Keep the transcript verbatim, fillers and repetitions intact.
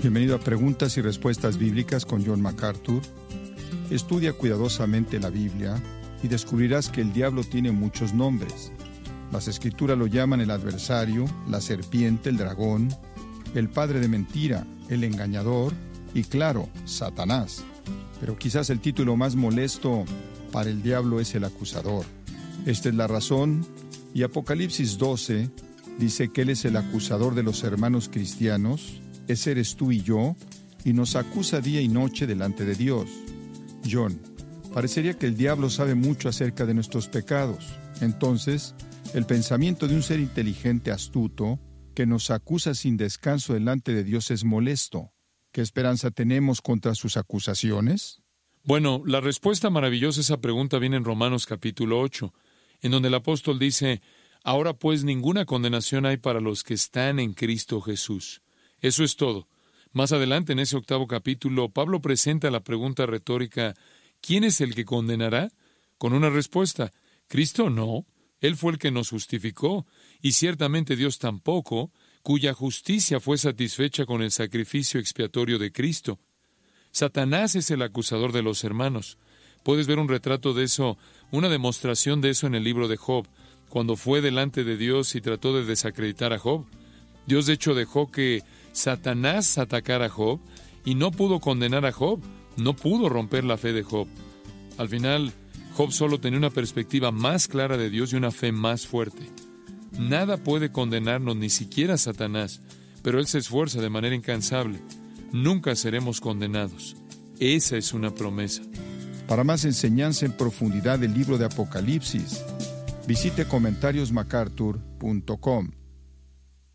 Bienvenido a Preguntas y Respuestas Bíblicas con John MacArthur. Estudia cuidadosamente la Biblia y descubrirás que el diablo tiene muchos nombres. Las Escrituras lo llaman el adversario, la serpiente, el dragón, el padre de mentira, el engañador y, claro, Satanás. Pero quizás el título más molesto para el diablo es el acusador. Esta es la razón, y Apocalipsis doce dice que él es el acusador de los hermanos cristianos. Ese eres tú y yo, y nos acusa día y noche delante de Dios. John, parecería que el diablo sabe mucho acerca de nuestros pecados. Entonces, el pensamiento de un ser inteligente astuto que nos acusa sin descanso delante de Dios es molesto. ¿Qué esperanza tenemos contra sus acusaciones? Bueno, la respuesta maravillosa a esa pregunta viene en Romanos capítulo ocho, en donde el apóstol dice: «Ahora pues ninguna condenación hay para los que están en Cristo Jesús». Eso es todo. Más adelante, en ese octavo capítulo, Pablo presenta la pregunta retórica: ¿quién es el que condenará? Con una respuesta: Cristo no. Él fue el que nos justificó, y ciertamente Dios tampoco, cuya justicia fue satisfecha con el sacrificio expiatorio de Cristo. Satanás es el acusador de los hermanos. Puedes ver un retrato de eso, una demostración de eso en el libro de Job, cuando fue delante de Dios y trató de desacreditar a Job. Dios de hecho dejó que Satanás atacara a Job y no pudo condenar a Job, no pudo romper la fe de Job. Al final, Job solo tenía una perspectiva más clara de Dios y una fe más fuerte. Nada puede condenarnos, ni siquiera Satanás, pero él se esfuerza de manera incansable. Nunca seremos condenados. Esa es una promesa. Para más enseñanza en profundidad del libro de Apocalipsis, visite comentarios macarthur punto com.